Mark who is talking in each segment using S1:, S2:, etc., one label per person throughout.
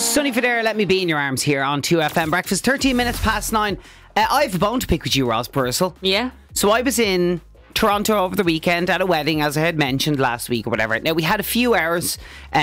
S1: Sonny Fodera, Let Me Be in Your Arms here on 2FM Breakfast. 13 minutes past 9. I have a bone to pick with you, Ross Purcell.
S2: Yeah.
S1: So I was in Toronto over the weekend at a wedding, as I had mentioned last week or whatever. Now, we had a few hours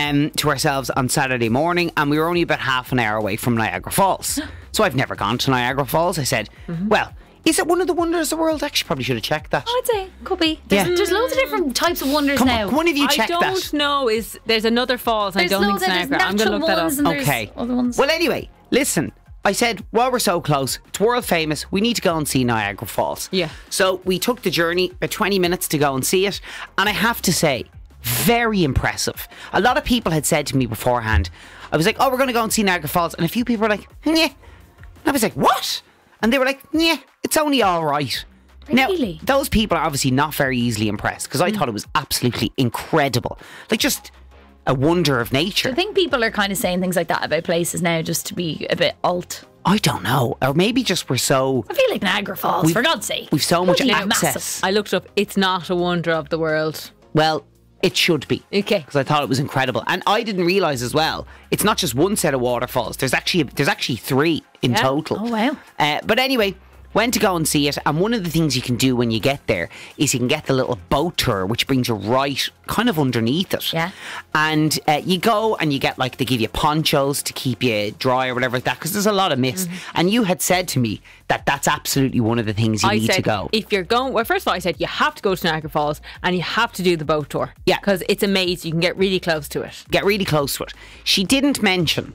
S1: to ourselves on Saturday morning, and we were only about half an hour away from Niagara Falls. So I've never gone to Niagara Falls. I said, well, is it one of the wonders of the world? Actually, probably should have checked that.
S3: I'd say could be. There's loads of different types of wonders
S1: Come
S3: now.
S1: on, one of you check
S2: I
S1: that.
S2: don't know. There's another falls?
S3: There's
S2: I don't think
S3: loads
S2: it's
S3: of
S2: Niagara. I'm going to look that up.
S1: Okay.
S3: Other ones.
S1: Well, anyway, listen. I said, while we're so close, it's world famous, we need to go and see Niagara Falls.
S2: Yeah.
S1: So we took the journey, about 20 minutes to go and see it. And I have to say, very impressive. A lot of people had said to me beforehand, I was like, oh, we're going to go and see Niagara Falls. And a few people were like, yeah. And I was like, what? And they were like, yeah, it's only all right.
S3: Really?
S1: Now, those people are obviously not very easily impressed because I thought it was absolutely incredible. Like, just a wonder of nature.
S3: I think people are kind of saying things like that about places now just to be a bit alt.
S1: I don't know. Or maybe just we're so...
S3: I feel like Niagara Falls, for God's sake.
S1: We've so much
S3: Bloody
S1: access.
S3: massive.
S2: I looked up. It's not a wonder of the world.
S1: Well, it should be.
S2: Okay.
S1: Because I thought it was incredible. And I didn't realise as well, it's not just one set of waterfalls. There's actually three in
S2: Yeah.
S1: total.
S3: Oh, wow.
S1: But anyway, went to go and see it. And one of the things you can do when you get there is you can get the little boat tour, which brings you right kind of underneath it.
S3: Yeah.
S1: And you go and you get, like, they give you ponchos to keep you dry or whatever like that, because there's a lot of mist. And you had said to me that that's absolutely one of the things you
S2: I
S1: need
S2: said,
S1: to go.
S2: if you're going, well, first of all, I said you have to go to Niagara Falls and you have to do the boat tour.
S1: Yeah.
S2: Because it's a maze. You can get really close to it.
S1: Get really close to it. She didn't mention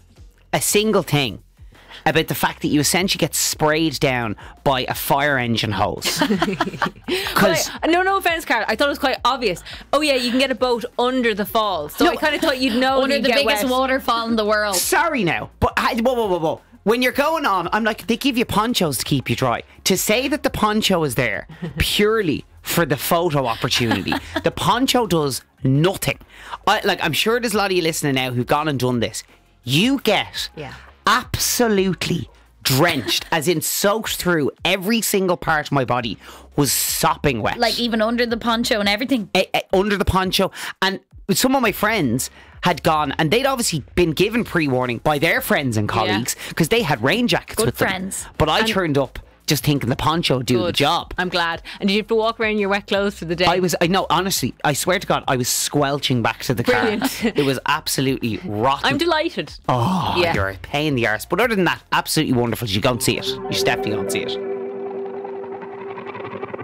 S1: a single thing about the fact that you essentially get sprayed down by a fire engine hose. Because
S2: No offense, Carl. I thought it was quite obvious. Oh yeah, you can get a boat under the falls. So I kind of thought you'd know.
S3: Under
S2: you'd
S3: the
S2: get
S3: biggest
S2: wet.
S3: waterfall in the world.
S1: sorry now, but whoa. When you're going on, I'm like, they give you ponchos to keep you dry. To say that the poncho is there purely for the photo opportunity, the poncho does nothing. I'm sure there's a lot of you listening now who've gone and done this. You get absolutely drenched, as in soaked through. Every single part of my body was sopping wet.
S3: Like even under the poncho and everything.
S1: Under the poncho. And some of my friends had gone, and they'd obviously been given pre-warning by their friends and colleagues because they had rain jackets
S3: Good
S1: with them.
S3: friends.
S1: But I turned up just thinking the poncho would do the
S2: Good.
S1: job.
S2: I'm glad. And did you have to walk around in your wet clothes for the day?
S1: I know, honestly, I swear to God, I was squelching back to the
S2: Brilliant.
S1: car. It was absolutely rotten.
S2: I'm delighted.
S1: Oh,
S2: Yeah.
S1: you're a pain in the arse. But other than that, absolutely wonderful. You should go and see it. You should definitely go and see it.